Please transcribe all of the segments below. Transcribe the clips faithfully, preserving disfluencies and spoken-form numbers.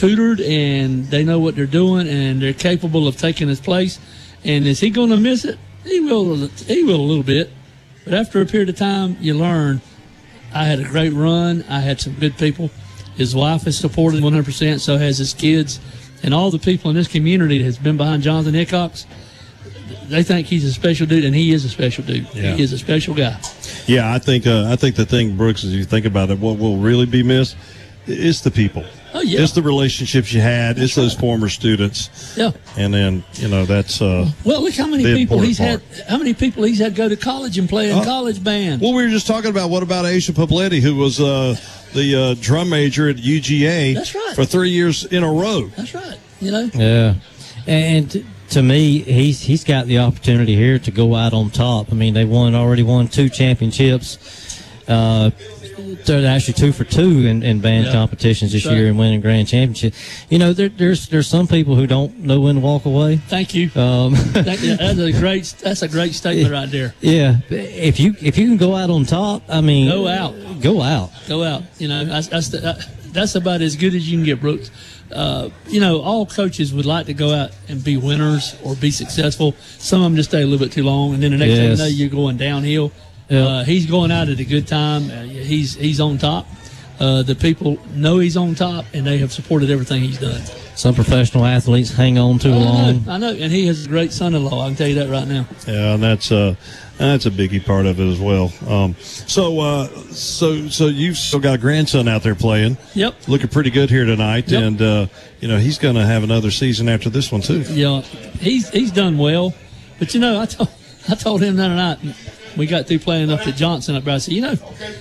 tutored and they know what they're doing and they're capable of taking his place. And is he going to miss it? He will. He will a little bit. But after a period of time, you learn. I had a great run. I had some good people. His wife is supported one hundred percent. So has his kids, and all the people in this community that has been behind Jonathan Hickox. They think he's a special dude, and he is a special dude. Yeah. He is a special guy. Yeah, I think uh, I think the thing, Brooks, as you think about it, what will really be missed is the people. Oh, yeah. It's the relationships you had. It's those former students. Yeah. And then, you know, that's uh well, look how many people he's part. had how many people he's had go to college and play in uh, college band. Well, we were just talking about what about Aisha Pabletti, who was uh the uh, drum major at U G A That's right. for three years in a row. That's right. You know? Yeah. And to me, he's he's got the opportunity here to go out on top. I mean, they won already won two championships. Uh, they're actually two for two in, in band yeah. competitions this That's year right. and winning grand championship. You know, there, there's there's some people who don't know when to walk away. Thank you. Um, that, that's a great that's a great statement right there. Yeah, if you if you can go out on top, I mean, go out, go out, go out. You know, that's that's the, that's about as good as you can get, Brooks. Uh, you know, all coaches would like to go out and be winners or be successful. Some of them just stay a little bit too long, and then the next yes. thing you know, you're going downhill. Yep. Uh, he's going out at a good time. Uh, he's he's on top. Uh, the people know he's on top, and they have supported everything he's done. Some professional athletes hang on too oh, long. I know, I know, and he has a great son-in-law. I can tell you that right now. Yeah, and that's uh, that's a biggie part of it as well. Um, so, uh, so, so you've still got a grandson out there playing. Yep, looking pretty good here tonight, yep. and uh, you know he's going to have another season after this one too. Yeah, he's he's done well, but you know I told I told him the other night we got through playing up at Johnson up there. I said, you know,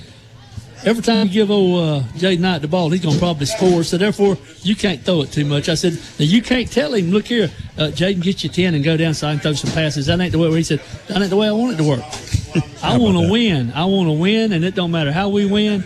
every time you give old uh, Jaden Knight the ball, he's going to probably score. So, therefore, you can't throw it too much. I said, now you can't tell him, look here, uh, Jaden, get you ten and go down so I can throw some passes. That ain't the way. He said, that ain't the way I want it to work. I want to win. I want to win, and it don't matter how we win.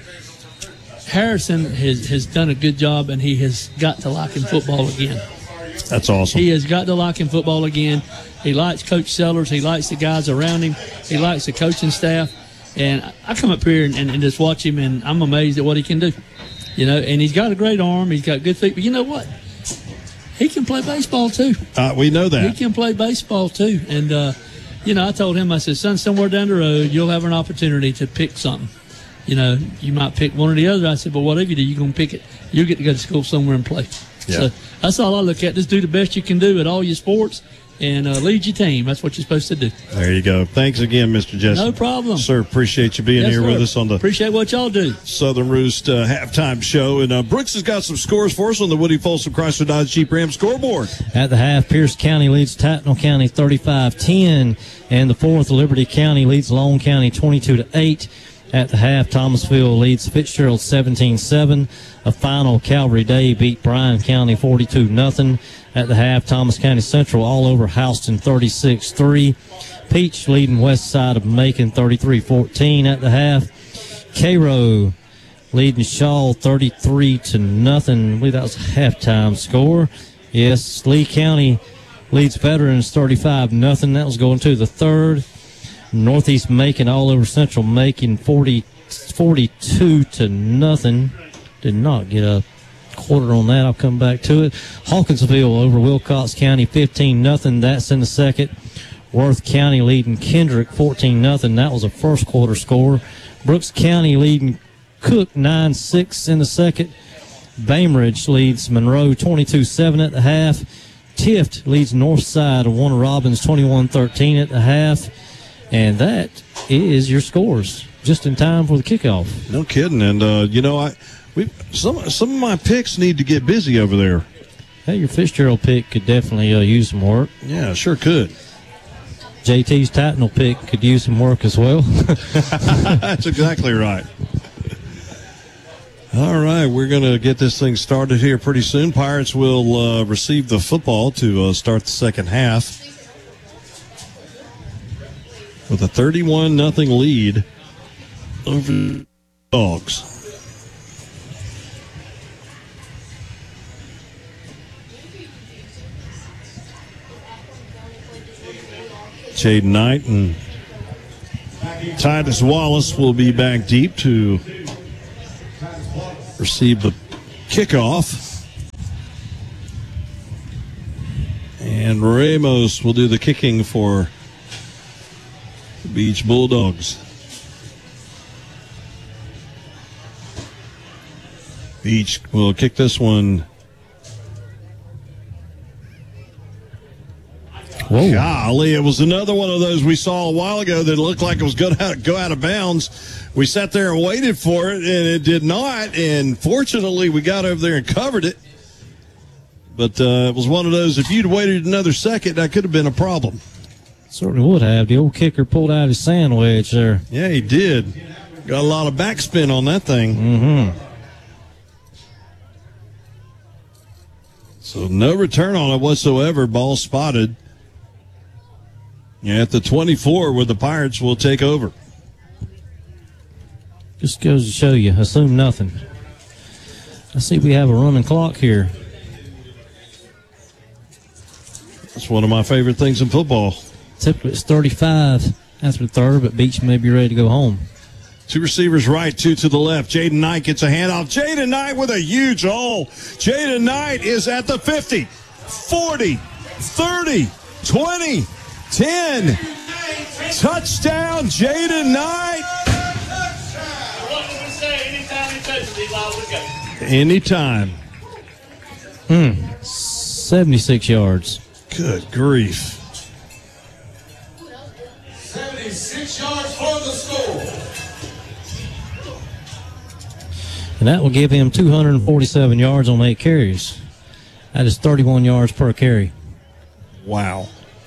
Harrison has, has done a good job, and he has got to liking football again. That's awesome. He has got to liking football again. He likes Coach Sellers. He likes the guys around him. He likes the coaching staff. And I come up here and, and, and just watch him, and I'm amazed at what he can do. You know, and he's got a great arm. He's got good feet. But you know what? He can play baseball, too. Uh, we know that. He can play baseball, too. And, uh, you know, I told him, I said, son, somewhere down the road, you'll have an opportunity to pick something. You know, you might pick one or the other. I said, but whatever you do, you're going to pick it. You'll get to go to school somewhere and play. Yeah. So that's all I look at. Just do the best you can do at all your sports. And uh, lead your team. That's what you're supposed to do. There you go. Thanks again, Mister Jesse. No problem. Sir, appreciate you being yes, here sir. with us on the Appreciate what y'all do. Southern Roost uh, halftime show. And uh, Brooks has got some scores for us on the Woody Folsom Chrysler Dodge Jeep Ram scoreboard. At the half, Pierce County leads Tattnall County thirty-five ten. And the fourth, Liberty County leads Long County twenty-two to eight. At the half, Thomasville leads Fitzgerald seventeen seven. A final, Calvary Day beat Bryan County forty-two nothing. At the half, Thomas County Central all over Houston thirty-six three. Peach leading west side of Macon thirty-three fourteen. At the half, Cairo leading Shaw thirty-three to nothing. I believe that was a halftime score. Yes, Lee County leads Veterans thirty-five nothing. That was going to the third. Northeast Macon all over Central Macon forty, forty-two to nothing. Did not get a quarter on that. I'll come back to it. Hawkinsville over Wilcox County fifteen nothing. That's in the second. Worth County leading Kendrick fourteen nothing. That was a first quarter score. Brooks County leading Cook nine six in the second. Bainbridge leads Monroe twenty-two seven at the half. Tift leads Northside of Warner Robins twenty-one thirteen at the half. And that is your scores, just in time for the kickoff. No kidding. And, uh, you know, I we some some of my picks need to get busy over there. Hey, your Fitzgerald pick could definitely uh, use some work. Yeah, sure could. J T's Tattnall pick could use some work as well. That's exactly right. All right, we're going to get this thing started here pretty soon. Pirates will uh, receive the football to uh, start the second half with a thirty-one nothing lead over the Dogs. Jaden Knight and Titus Wallace will be back deep to receive the kickoff. And Ramos will do the kicking for the Beach Bulldogs. Beach will kick this one. Whoa. Golly, it was another one of those we saw a while ago that looked like it was going to go out of bounds. We sat there and waited for it, and it did not. And fortunately, we got over there and covered it. But uh, it was one of those, if you'd waited another second, that could have been a problem. Certainly would have. The old kicker pulled out his sandwich there. Yeah, he did. Got a lot of backspin on that thing. Mm-hmm. So no return on it whatsoever. Ball spotted. Yeah, at the twenty-four where the Pirates will take over. Just goes to show you, assume nothing. I see we have a running clock here. That's one of my favorite things in football. Typically it's thirty-five after the third, but Beach may be ready to go home. Two receivers right, two to the left. Jaden Knight gets a handoff. Jaden Knight with a huge hole. Jaden Knight is at the fifty, forty, thirty, twenty, ten. Touchdown, Jaden Knight. What did we say? Anytime he touches it, liable to go. Anytime. Hmm. seventy-six yards. Good grief. seventy-six yards for the score. And that will give him two hundred forty-seven yards on eight carries. That is thirty-one yards per carry. Wow.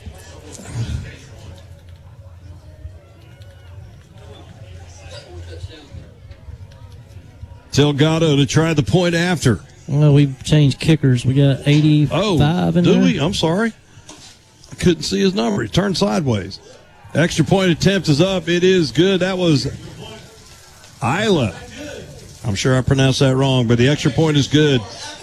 Delgado to try the point after. Well, we've changed kickers. We got eighty-five Oh, in do there. we? I'm sorry. I couldn't see his number. He turned sideways. Extra point attempt is up. It is good. That was Isla. I'm sure I pronounced that wrong, but the extra point is good.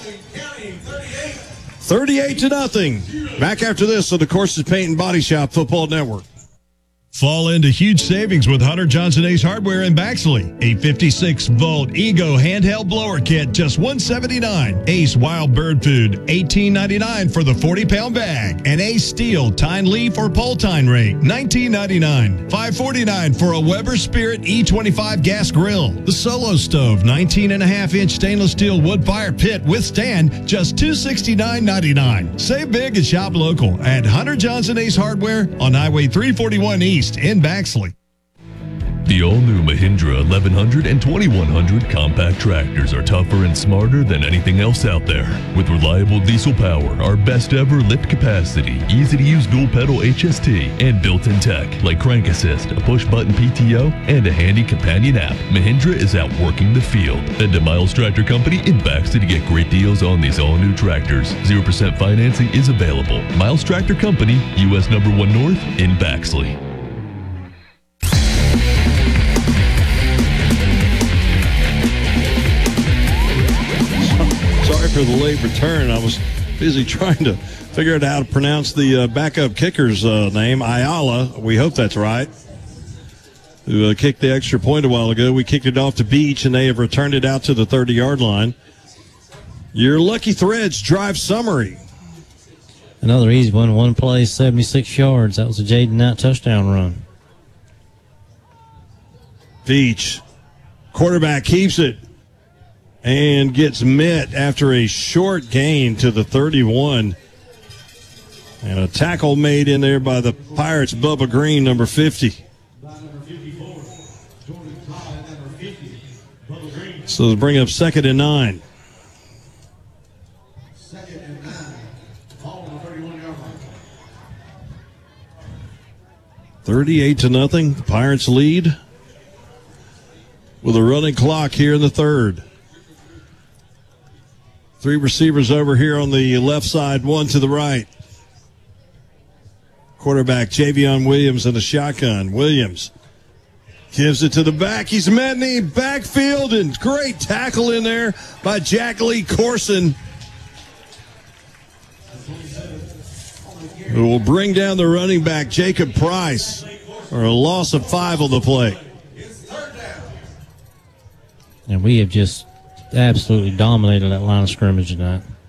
thirty-eight to nothing. Back after this on the Courses Paint and Body Shop Football Network. Fall into huge savings with Hunter Johnson Ace Hardware in Baxley. A fifty-six volt Ego handheld blower kit, just one hundred seventy-nine dollars. Ace Wild Bird Food, eighteen ninety-nine for the forty pound bag. And Ace Steel Tine Leaf or Pole Tine Rake, nineteen ninety-nine. five forty-nine for a Weber Spirit E twenty-five gas grill. The Solo Stove, nineteen and a half inch stainless steel wood fire pit with stand, just two sixty-nine ninety-nine. Save big and shop local at Hunter Johnson Ace Hardware on Highway three forty-one East in Baxley. The all-new Mahindra eleven hundred and twenty-one hundred compact tractors are tougher and smarter than anything else out there. With reliable diesel power, our best ever lift capacity, easy-to-use dual-pedal H S T, and built-in tech like crank assist, a push-button P T O, and a handy companion app, Mahindra is out working the field. Head to Miles Tractor Company in Baxley to get great deals on these all-new tractors. zero percent financing is available. Miles Tractor Company, U S number one North in Baxley. Sorry for the late return. I was busy trying to figure out how to pronounce the uh, backup kicker's uh, name, Ayala. We hope that's right. Who uh, kicked the extra point a while ago. We kicked it off to Beach, and they have returned it out to the thirty-yard line. Your Lucky Threads drive summary. Another easy one. One play, seventy-six yards. That was a Jaden Knight touchdown run. Beach. Quarterback keeps it and gets met after a short gain to the thirty-one. And a tackle made in there by the Pirates, Bubba Green, number fifty. So let's bring up second and nine. Second and nine. Ball on the thirty-one-yard line. thirty-eight to nothing. The Pirates lead with a running clock here in the third. Three receivers over here on the left side, one to the right. Quarterback Javion Williams in the shotgun. Williams gives it to the back. He's met in the backfield, and great tackle in there by Jack Lee Corson, who will bring down the running back Jacob Price for a loss of five on the play. And we have just absolutely dominated that line of scrimmage tonight.